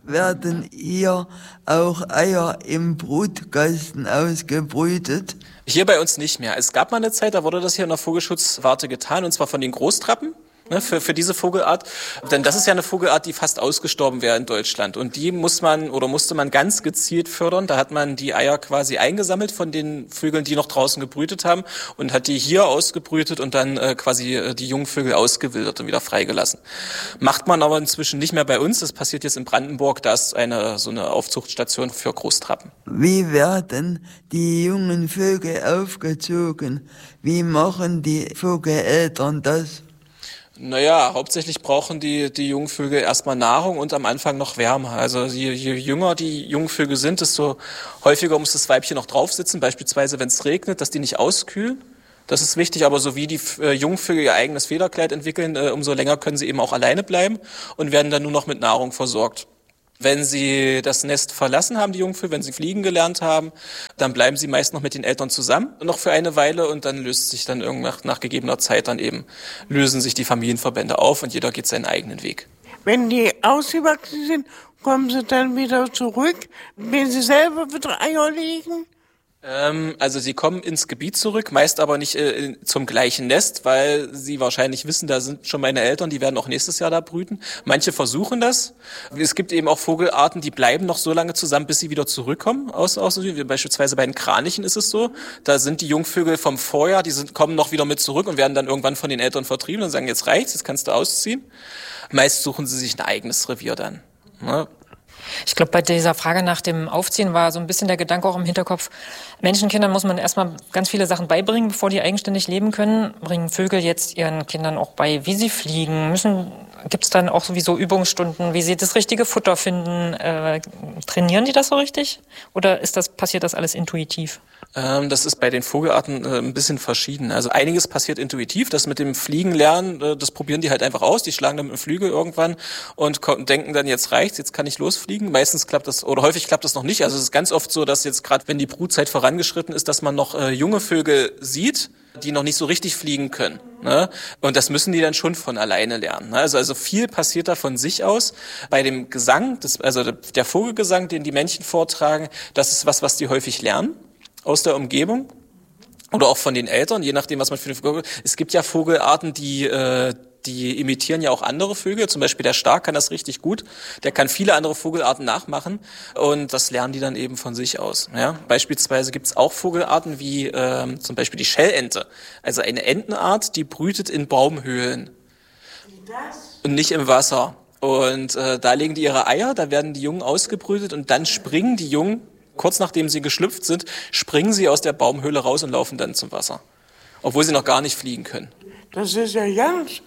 Werden hier auch Eier im Brutkasten ausgebrütet? Hier bei uns nicht mehr. Es gab mal eine Zeit, da wurde das hier in der Vogelschutzwarte getan, und zwar von den Großtrappen. Ne, für diese Vogelart. Denn das ist ja eine Vogelart, die fast ausgestorben wäre in Deutschland. Und die musste man ganz gezielt fördern. Da hat man die Eier quasi eingesammelt von den Vögeln, die noch draußen gebrütet haben, und hat die hier ausgebrütet und dann quasi die Jungvögel ausgewildert und wieder freigelassen. Macht man aber inzwischen nicht mehr bei uns. Das passiert jetzt in Brandenburg. Da ist so eine Aufzuchtstation für Großtrappen. Wie werden die jungen Vögel aufgezogen? Wie machen die Vogeleltern das? Naja, hauptsächlich brauchen die Jungvögel erstmal Nahrung und am Anfang noch Wärme. Also je jünger die Jungvögel sind, desto häufiger muss das Weibchen noch drauf sitzen. Beispielsweise, wenn es regnet, dass die nicht auskühlen. Das ist wichtig, aber so wie die Jungvögel ihr eigenes Federkleid entwickeln, umso länger können sie eben auch alleine bleiben und werden dann nur noch mit Nahrung versorgt. Wenn sie das Nest verlassen haben, die Jungvögel, wenn sie fliegen gelernt haben, dann bleiben sie meist noch mit den Eltern zusammen, noch für eine Weile, und dann löst sich dann nach gegebener Zeit lösen sich die Familienverbände auf und jeder geht seinen eigenen Weg. Wenn die ausgewachsen sind, kommen sie dann wieder zurück, wenn sie selber wieder Eier legen? Also sie kommen ins Gebiet zurück, meist aber nicht zum gleichen Nest, weil sie wahrscheinlich wissen, da sind schon meine Eltern, die werden auch nächstes Jahr da brüten. Manche versuchen das. Es gibt eben auch Vogelarten, die bleiben noch so lange zusammen, bis sie wieder zurückkommen aus dem Süden. Beispielsweise bei den Kranichen ist es so. Da sind die Jungvögel vom Vorjahr, kommen noch wieder mit zurück und werden dann irgendwann von den Eltern vertrieben und sagen, jetzt reicht's, jetzt kannst du ausziehen. Meist suchen sie sich ein eigenes Revier dann. Ne? Ich glaube, bei dieser Frage nach dem Aufziehen war so ein bisschen der Gedanke auch im Hinterkopf, Menschenkindern muss man erstmal ganz viele Sachen beibringen, bevor die eigenständig leben können. Bringen Vögel jetzt ihren Kindern auch bei, wie sie fliegen? Gibt es dann auch sowieso Übungsstunden, wie sie das richtige Futter finden? Trainieren die das so richtig? Oder passiert das alles intuitiv? Das ist bei den Vogelarten ein bisschen verschieden. Also einiges passiert intuitiv. Das mit dem Fliegen lernen, das probieren die halt einfach aus. Die schlagen dann mit dem Flügel irgendwann und denken dann, jetzt reicht's, jetzt kann ich losfliegen. Meistens klappt das, oder häufig klappt das noch nicht. Also es ist ganz oft so, dass jetzt gerade, wenn die Brutzeit vorangeschritten ist, dass man noch junge Vögel sieht, die noch nicht so richtig fliegen können. Ne? Und das müssen die dann schon von alleine lernen. Ne? Also viel passiert da von sich aus. Bei dem Gesang, der Vogelgesang, den die Männchen vortragen, das ist was die häufig lernen aus der Umgebung oder auch von den Eltern, je nachdem, was man für eine Vogel. Es gibt ja Vogelarten, die imitieren ja auch andere Vögel. Zum Beispiel der Stark kann das richtig gut. Der kann viele andere Vogelarten nachmachen und das lernen die dann eben von sich aus. Ja? Beispielsweise gibt es auch Vogelarten wie zum Beispiel die Schellente. Also eine Entenart, die brütet in Baumhöhlen und nicht im Wasser. Und da legen die ihre Eier, da werden die Jungen ausgebrütet und dann springen die Jungen, kurz nachdem sie geschlüpft sind, springen sie aus der Baumhöhle raus und laufen dann zum Wasser. Obwohl sie noch gar nicht fliegen können. Das ist ja ganz,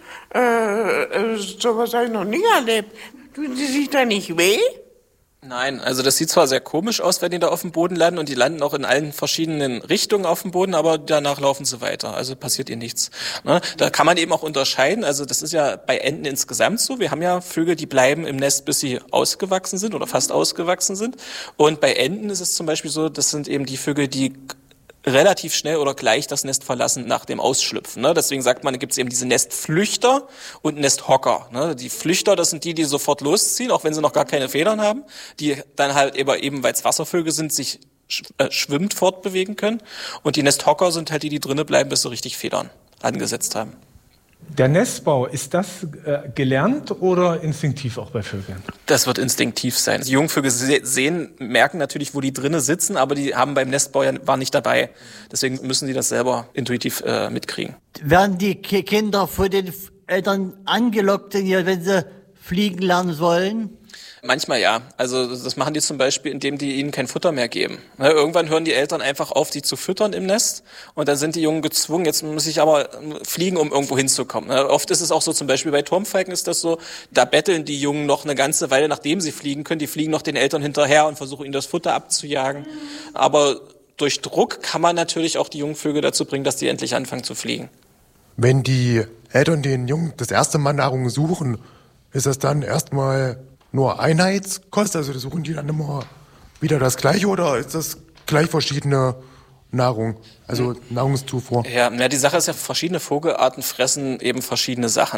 sowas habe ich noch nie erlebt. Tun sie sich da nicht weh? Nein, also das sieht zwar sehr komisch aus, wenn die da auf dem Boden landen, und die landen auch in allen verschiedenen Richtungen auf dem Boden, aber danach laufen sie weiter, also passiert ihnen nichts. Ne? Da kann man eben auch unterscheiden, also das ist ja bei Enten insgesamt so, wir haben ja Vögel, die bleiben im Nest, bis sie ausgewachsen sind oder fast ausgewachsen sind, und bei Enten ist es zum Beispiel so, das sind eben die Vögel, die relativ schnell oder gleich das Nest verlassen nach dem Ausschlüpfen. Ne? Deswegen sagt man, gibt es eben diese Nestflüchter und Nesthocker. Ne? Die Flüchter, das sind die sofort losziehen, auch wenn sie noch gar keine Federn haben, die dann halt eben weil es Wasservögel sind, sich schwimmend fortbewegen können. Und die Nesthocker sind halt die drinnen bleiben, bis sie richtig Federn angesetzt haben. Der Nestbau, ist das gelernt oder instinktiv auch bei Vögeln? Das wird instinktiv sein. Die Jungvögel merken natürlich, wo die drinnen sitzen, aber die haben beim Nestbau waren nicht dabei. Deswegen müssen die das selber intuitiv mitkriegen. Werden die Kinder von den Eltern angelockt, wenn sie fliegen lernen sollen? Manchmal ja. Also das machen die zum Beispiel, indem die ihnen kein Futter mehr geben. Irgendwann hören die Eltern einfach auf, die zu füttern im Nest, und dann sind die Jungen gezwungen, jetzt muss ich aber fliegen, um irgendwo hinzukommen. Oft ist es auch so, zum Beispiel bei Turmfalken ist das so, da betteln die Jungen noch eine ganze Weile, nachdem sie fliegen können. Die fliegen noch den Eltern hinterher und versuchen ihnen das Futter abzujagen. Aber durch Druck kann man natürlich auch die jungen Vögel dazu bringen, dass die endlich anfangen zu fliegen. Wenn die Eltern den Jungen das erste Mal Nahrung suchen, ist das dann erstmal nur Einheitskost? Also suchen die dann immer wieder das Gleiche, oder ist das gleich verschiedene Nahrung, also Nahrungszufuhr? Ja, die Sache ist ja, verschiedene Vogelarten fressen eben verschiedene Sachen.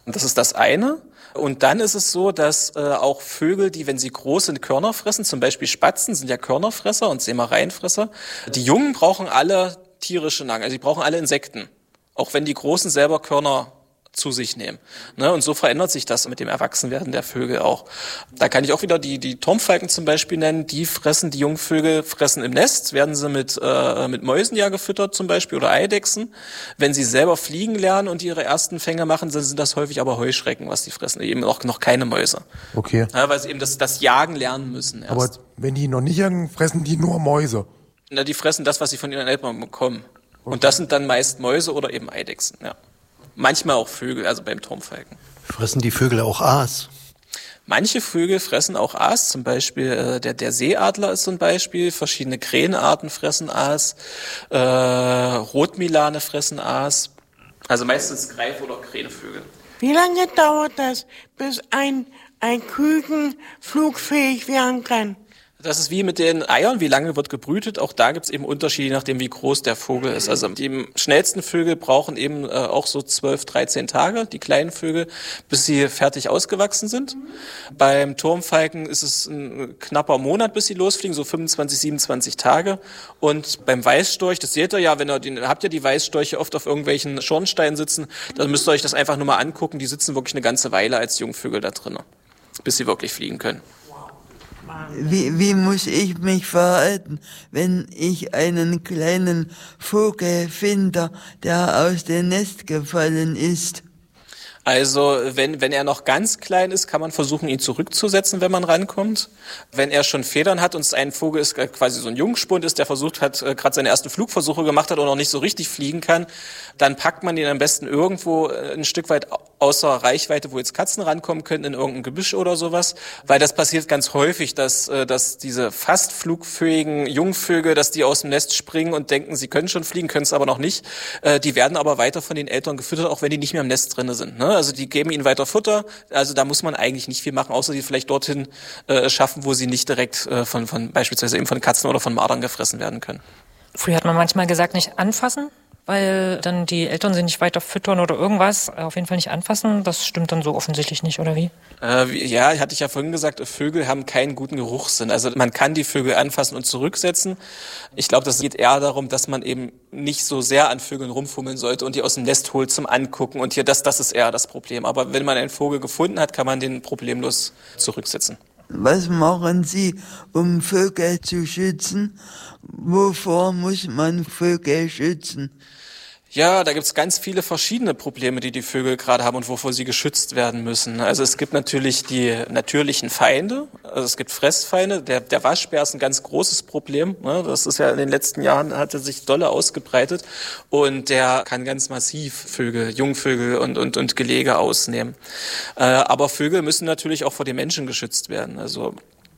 Das ist das eine. Und dann ist es so, dass auch Vögel, die, wenn sie groß sind, Körner fressen, zum Beispiel Spatzen sind ja Körnerfresser und Sämereienfresser, die Jungen brauchen alle tierische Nahrung, also die brauchen alle Insekten, auch wenn die Großen selber Körner zu sich nehmen. Ne? Und so verändert sich das mit dem Erwachsenwerden der Vögel auch. Da kann ich auch wieder die Turmfalken zum Beispiel nennen. Die Jungvögel fressen im Nest, werden sie mit Mäusen ja gefüttert zum Beispiel oder Eidechsen. Wenn sie selber fliegen lernen und ihre ersten Fänge machen, dann sind das häufig aber Heuschrecken, was die fressen. Eben auch noch keine Mäuse. Okay. Ja, weil sie eben das Jagen lernen müssen erst. Aber wenn die noch nicht jagen, fressen die nur Mäuse? Na, die fressen das, was sie von ihren Eltern bekommen. Okay. Und das sind dann meist Mäuse oder eben Eidechsen, ja. Manchmal auch Vögel, also beim Turmfalken. Fressen die Vögel auch Aas? Manche Vögel fressen auch Aas, zum Beispiel der Seeadler ist so ein Beispiel, verschiedene Krähenarten fressen Aas, Rotmilane fressen Aas, also meistens Greif- oder Krähenvögel. Wie lange dauert das, bis ein Küken flugfähig werden kann? Das ist wie mit den Eiern, wie lange wird gebrütet. Auch da gibt es eben Unterschiede, je nachdem wie groß der Vogel ist. Also die schnellsten Vögel brauchen eben auch so 12, 13 Tage, die kleinen Vögel, bis sie fertig ausgewachsen sind. Beim Turmfalken ist es ein knapper Monat, bis sie losfliegen, so 25, 27 Tage. Und beim Weißstorch, das seht ihr ja, habt ihr die Weißstorche oft auf irgendwelchen Schornsteinen sitzen, dann müsst ihr euch das einfach nur mal angucken. Die sitzen wirklich eine ganze Weile als Jungvögel da drinnen, bis sie wirklich fliegen können. Wie muss ich mich verhalten, wenn ich einen kleinen Vogel finde, der aus dem Nest gefallen ist? Also wenn er noch ganz klein ist, kann man versuchen, ihn zurückzusetzen, wenn man rankommt. Wenn er schon Federn hat und es ein Vogel ist, quasi so ein Jungspund ist, der versucht hat, gerade seine ersten Flugversuche gemacht hat und noch nicht so richtig fliegen kann, dann packt man ihn am besten irgendwo ein Stück weit außer Reichweite, wo jetzt Katzen rankommen könnten, in irgendein Gebüsch oder sowas. Weil das passiert ganz häufig, dass diese fast flugfähigen Jungvögel, dass die aus dem Nest springen und denken, sie können schon fliegen, können es aber noch nicht. Die werden aber weiter von den Eltern gefüttert, auch wenn die nicht mehr im Nest drin sind. Ne? Also die geben ihnen weiter Futter. Also da muss man eigentlich nicht viel machen, außer die vielleicht dorthin schaffen, wo sie nicht direkt von beispielsweise eben von Katzen oder von Mardern gefressen werden können. Früher hat man manchmal gesagt, nicht anfassen, weil dann die Eltern sie nicht weiter füttern oder irgendwas. Auf jeden Fall nicht anfassen. Das stimmt dann so offensichtlich nicht, oder wie? Ja, hatte ich ja vorhin gesagt, Vögel haben keinen guten Geruchssinn. Also man kann die Vögel anfassen und zurücksetzen. Ich glaube, das geht eher darum, dass man eben nicht so sehr an Vögeln rumfummeln sollte und die aus dem Nest holt zum Angucken. Und hier, das ist eher das Problem. Aber wenn man einen Vogel gefunden hat, kann man den problemlos zurücksetzen. Was machen Sie, um Vögel zu schützen? Wovor muss man Vögel schützen? Ja, da gibt's ganz viele verschiedene Probleme, die Vögel gerade haben und wovor sie geschützt werden müssen. Also es gibt natürlich die natürlichen Feinde, also es gibt Fressfeinde. Der Waschbär ist ein ganz großes Problem. Ne? Das ist ja in den letzten Jahren, hat er sich dolle ausgebreitet und der kann ganz massiv Vögel, Jungvögel und Gelege ausnehmen. Aber Vögel müssen natürlich auch vor den Menschen geschützt werden. Also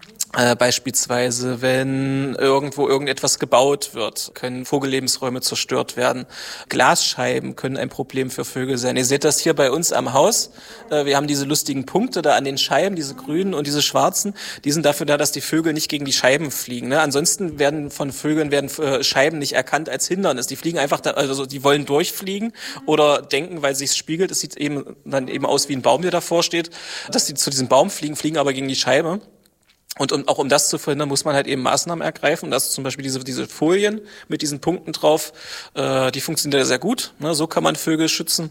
beispielsweise, wenn irgendwo irgendetwas gebaut wird, können Vogellebensräume zerstört werden. Glasscheiben können ein Problem für Vögel sein. Ihr seht das hier bei uns am Haus. Wir haben diese lustigen Punkte da an den Scheiben, diese grünen und diese schwarzen. Die sind dafür da, dass die Vögel nicht gegen die Scheiben fliegen. Ne? Ansonsten werden von Vögeln Scheiben nicht erkannt als Hindernis. Die fliegen einfach, also die wollen durchfliegen oder denken, weil sich's spiegelt, es sieht dann eben aus wie ein Baum, der davor steht, dass die zu diesem Baum fliegen aber gegen die Scheibe. Und um das zu verhindern, muss man halt eben Maßnahmen ergreifen. Das ist zum Beispiel diese Folien mit diesen Punkten drauf, die funktionieren sehr gut. Ne? So kann man Vögel schützen.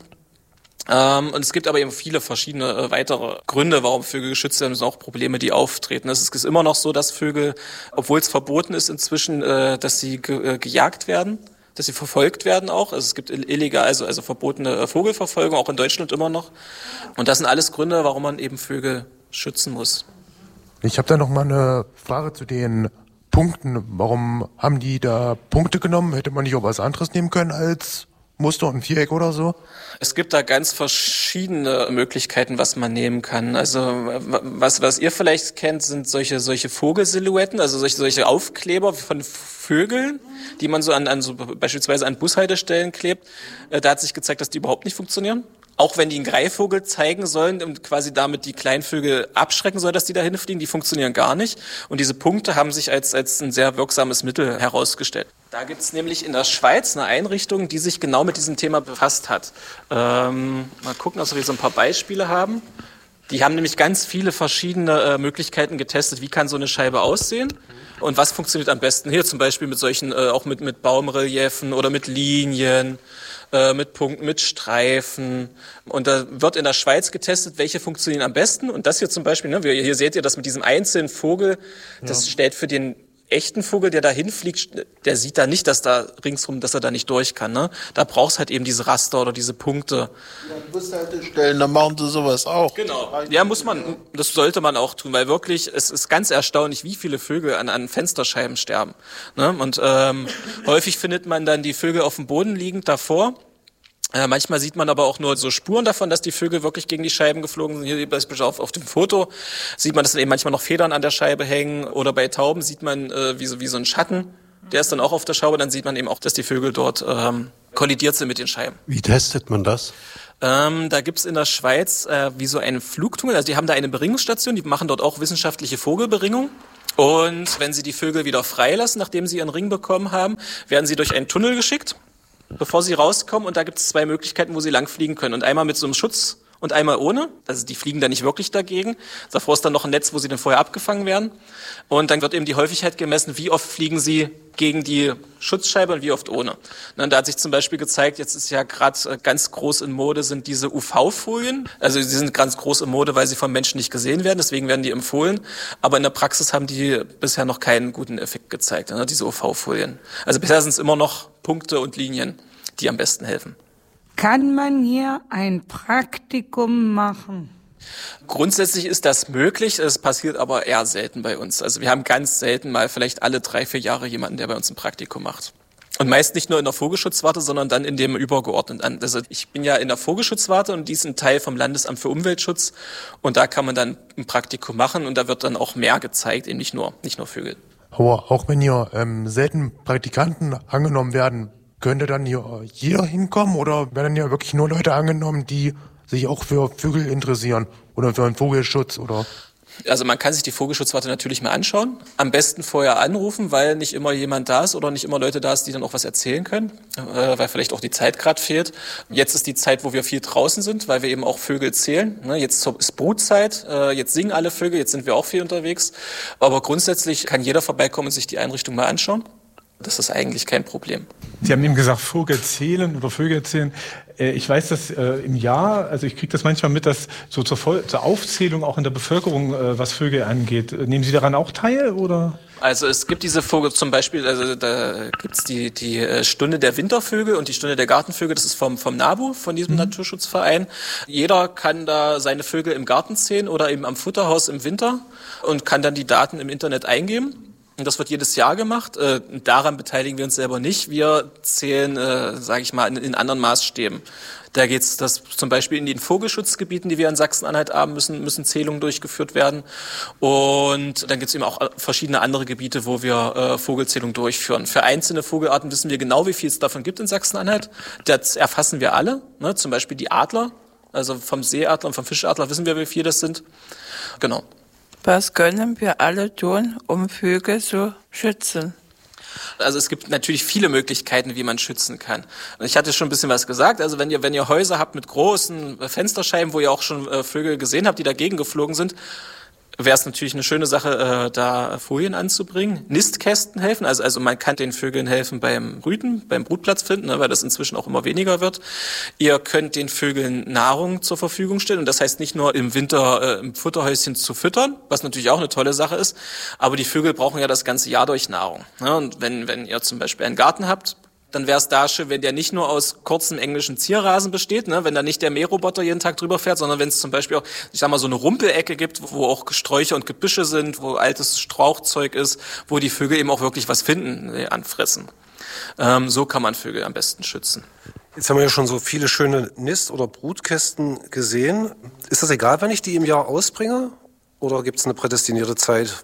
Und es gibt aber eben viele verschiedene weitere Gründe, warum Vögel geschützt werden. Das sind auch Probleme, die auftreten. Es ist immer noch so, dass Vögel, obwohl es verboten ist inzwischen, dass sie gejagt werden, dass sie verfolgt werden auch. Also es gibt illegal, also verbotene Vogelverfolgung, auch in Deutschland immer noch. Und das sind alles Gründe, warum man eben Vögel schützen muss. Ich habe da noch mal eine Frage zu den Punkten. Warum haben die da Punkte genommen? Hätte man nicht auch was anderes nehmen können als Muster und ein Viereck oder so? Es gibt da ganz verschiedene Möglichkeiten, was man nehmen kann. Also was ihr vielleicht kennt, sind solche Vogelsilhouetten, also solche Aufkleber von Vögeln, die man so beispielsweise an Bushaltestellen klebt. Da hat sich gezeigt, dass die überhaupt nicht funktionieren. Auch wenn die einen Greifvogel zeigen sollen und quasi damit die Kleinvögel abschrecken soll, dass die da hinfliegen, die funktionieren gar nicht. Und diese Punkte haben sich als ein sehr wirksames Mittel herausgestellt. Da gibt's nämlich in der Schweiz eine Einrichtung, die sich genau mit diesem Thema befasst hat. Mal gucken, dass wir so ein paar Beispiele haben. Die haben nämlich ganz viele verschiedene Möglichkeiten getestet. Wie kann so eine Scheibe aussehen? Und was funktioniert am besten? Hier zum Beispiel mit solchen, auch mit Baumreliefen oder mit Linien, mit Punkten, mit Streifen. Und da wird in der Schweiz getestet, welche funktionieren am besten. Und das hier zum Beispiel, ne, hier seht ihr das mit diesem einzelnen Vogel, das stellt für den echten Vogel, der da hinfliegt, der sieht da nicht, dass da ringsrum, dass er da nicht durch kann. Ne? Da brauchst halt eben diese Raster oder diese Punkte. Ja, Bushaltestellen, dann machen sie sowas auch. Genau. Ja, das sollte man auch tun, weil wirklich, es ist ganz erstaunlich, wie viele Vögel an Fensterscheiben sterben. Ne? Und häufig findet man dann die Vögel auf dem Boden liegend davor. Manchmal sieht man aber auch nur so Spuren davon, dass die Vögel wirklich gegen die Scheiben geflogen sind. Hier beispielsweise auf dem Foto sieht man, dass dann eben manchmal noch Federn an der Scheibe hängen. Oder bei Tauben sieht man wie so ein Schatten. Der ist dann auch auf der Scheibe. Dann sieht man eben auch, dass die Vögel dort kollidiert sind mit den Scheiben. Wie testet man das? Da gibt's in der Schweiz wie so einen Flugtunnel. Also die haben da eine Beringungsstation. Die machen dort auch wissenschaftliche Vogelberingung. Und wenn sie die Vögel wieder freilassen, nachdem sie ihren Ring bekommen haben, werden sie durch einen Tunnel geschickt, bevor sie rauskommen. Und da gibt es 2 Möglichkeiten, wo sie lang fliegen können. Und einmal mit so einem Schutz und einmal ohne. Also die fliegen da nicht wirklich dagegen. Davor ist dann noch ein Netz, wo sie dann vorher abgefangen werden. Und dann wird eben die Häufigkeit gemessen, wie oft fliegen sie gegen die Schutzscheibe und wie oft ohne. Und da hat sich zum Beispiel gezeigt, jetzt ist ja gerade ganz groß in Mode, sind diese UV-Folien. Also sie sind ganz groß in Mode, weil sie vom Menschen nicht gesehen werden. Deswegen werden die empfohlen. Aber in der Praxis haben die bisher noch keinen guten Effekt gezeigt, ne, diese UV-Folien. Also bisher sind es immer noch Punkte und Linien, die am besten helfen. Kann man hier ein Praktikum machen? Grundsätzlich ist das möglich, es passiert aber eher selten bei uns. Also wir haben ganz selten mal vielleicht alle 3-4 Jahre jemanden, der bei uns ein Praktikum macht. Und meist nicht nur in der Vogelschutzwarte, sondern dann in dem übergeordneten. Also ich bin ja in der Vogelschutzwarte und die ist ein Teil vom Landesamt für Umweltschutz. Und da kann man dann ein Praktikum machen und da wird dann auch mehr gezeigt, eben nicht nur Vögel. Aber auch wenn hier selten Praktikanten angenommen werden, könnte dann hier jeder hinkommen oder werden hier wirklich nur Leute angenommen, die sich auch für Vögel interessieren oder für einen Vogelschutz oder? Also man kann sich die Vogelschutzwarte natürlich mal anschauen. Am besten vorher anrufen, weil nicht immer jemand da ist oder nicht immer Leute da ist, die dann auch was erzählen können, weil vielleicht auch die Zeit gerade fehlt. Jetzt ist die Zeit, wo wir viel draußen sind, weil wir eben auch Vögel zählen. Jetzt ist Brutzeit, jetzt singen alle Vögel, jetzt sind wir auch viel unterwegs. Aber grundsätzlich kann jeder vorbeikommen und sich die Einrichtung mal anschauen. Das ist eigentlich kein Problem. Sie haben eben gesagt, Vögel zählen. Ich weiß, dass im Jahr, also ich kriege das manchmal mit, dass so zur Aufzählung auch in der Bevölkerung, was Vögel angeht. Nehmen Sie daran auch teil, oder? Also es gibt diese Vögel zum Beispiel, also da gibt's die Stunde der Wintervögel und die Stunde der Gartenvögel, das ist vom NABU, von diesem Naturschutzverein. Jeder kann da seine Vögel im Garten zählen oder eben am Futterhaus im Winter und kann dann die Daten im Internet eingeben. Und das wird jedes Jahr gemacht. Daran beteiligen wir uns selber nicht. Wir zählen, sage ich mal, in anderen Maßstäben. Da geht's, dass zum Beispiel in den Vogelschutzgebieten, die wir in Sachsen-Anhalt haben, müssen Zählungen durchgeführt werden. Und dann gibt's eben auch verschiedene andere Gebiete, wo wir Vogelzählungen durchführen. Für einzelne Vogelarten wissen wir genau, wie viel es davon gibt in Sachsen-Anhalt. Das erfassen wir alle. Ne? Zum Beispiel die Adler, also vom Seeadler und vom Fischadler wissen wir, wie viel das sind. Genau. Was können wir alle tun, um Vögel zu schützen? Also es gibt natürlich viele Möglichkeiten, wie man schützen kann. Ich hatte schon ein bisschen was gesagt. Also wenn ihr Häuser habt mit großen Fensterscheiben, wo ihr auch schon Vögel gesehen habt, die dagegen geflogen sind, wäre es natürlich eine schöne Sache, da Folien anzubringen. Nistkästen helfen, also man kann den Vögeln helfen beim Brüten, beim Brutplatz finden, ne, weil das inzwischen auch immer weniger wird. Ihr könnt den Vögeln Nahrung zur Verfügung stellen und das heißt nicht nur im Winter im Futterhäuschen zu füttern, was natürlich auch eine tolle Sache ist, aber die Vögel brauchen ja das ganze Jahr durch Nahrung. Ne? Und wenn ihr zum Beispiel einen Garten habt, dann wäre es da schön, wenn der nicht nur aus kurzem englischen Zierrasen besteht, ne? Wenn da nicht der Mähroboter jeden Tag drüber fährt, sondern wenn es zum Beispiel auch, ich sag mal, so eine Rumpelecke gibt, wo auch Sträucher und Gebüsche sind, wo altes Strauchzeug ist, wo die Vögel eben auch wirklich was finden, anfressen. So kann man Vögel am besten schützen. Jetzt haben wir ja schon so viele schöne Nist- oder Brutkästen gesehen. Ist das egal, wann ich die im Jahr ausbringe? Oder gibt es eine prädestinierte Zeit?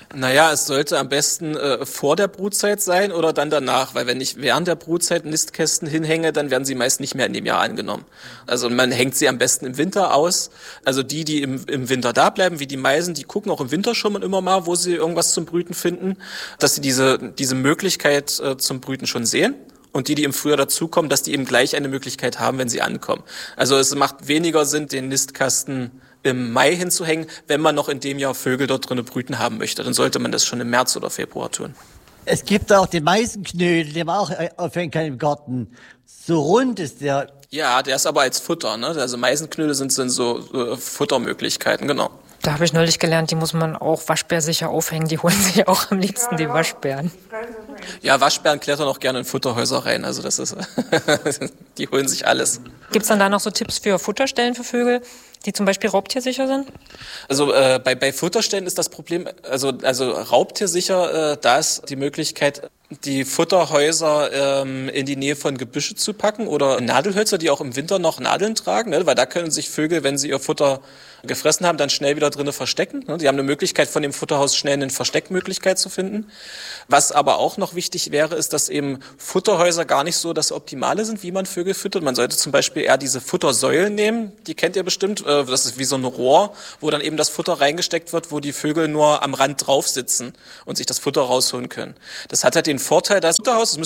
Naja, es sollte am besten vor der Brutzeit sein oder dann danach, weil wenn ich während der Brutzeit Nistkästen hinhänge, dann werden sie meist nicht mehr in dem Jahr angenommen. Also man hängt sie am besten im Winter aus. Also die im Winter da bleiben, wie die Meisen, die gucken auch im Winter schon immer mal, wo sie irgendwas zum Brüten finden, dass sie diese Möglichkeit zum Brüten schon sehen. Und die im Frühjahr dazukommen, dass die eben gleich eine Möglichkeit haben, wenn sie ankommen. Also es macht weniger Sinn, den Nistkasten im Mai hinzuhängen, wenn man noch in dem Jahr Vögel dort drinnen brüten haben möchte. Dann sollte man das schon im März oder Februar tun. Es gibt auch den Meisenknödel, den man auch aufhängen kann im Garten. So rund ist der. Ja, der ist aber als Futter, ne? Also Meisenknödel sind so Futtermöglichkeiten, genau. Da habe ich neulich gelernt, die muss man auch waschbärsicher aufhängen. Die holen sich auch am liebsten die Waschbären. Ja, Waschbären klettern auch gerne in Futterhäuser rein. Also das ist, die holen sich alles. Gibt's dann da noch so Tipps für Futterstellen für Vögel, die zum Beispiel raubtiersicher sind? Also bei Futterstellen ist das Problem, also raubtiersicher, da ist die Möglichkeit, die Futterhäuser in die Nähe von Gebüsche zu packen oder Nadelhölzer, die auch im Winter noch Nadeln tragen, ne? Weil da können sich Vögel, wenn sie ihr Futter gefressen haben, dann schnell wieder drinnen verstecken. Ne? Die haben eine Möglichkeit, von dem Futterhaus schnell eine Versteckmöglichkeit zu finden. Was aber auch noch wichtig wäre, ist, dass eben Futterhäuser gar nicht so das Optimale sind, wie man Vögel füttert. Man sollte zum Beispiel eher diese Futtersäulen nehmen, die kennt ihr bestimmt. Das ist wie so ein Rohr, wo dann eben das Futter reingesteckt wird, wo die Vögel nur am Rand drauf sitzen und sich das Futter rausholen können. Das hat halt den Vorteil, dass das Futterhaus, das